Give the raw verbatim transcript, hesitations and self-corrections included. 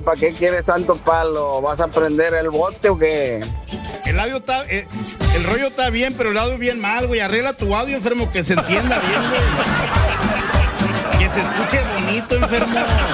¿para qué quieres tanto palo? ¿Vas a prender el bote o qué? El audio está, eh, el rollo está bien, pero el audio bien mal, güey. Arregla tu audio, enfermo, que se entienda bien, güey. Que se escuche bonito, enfermo.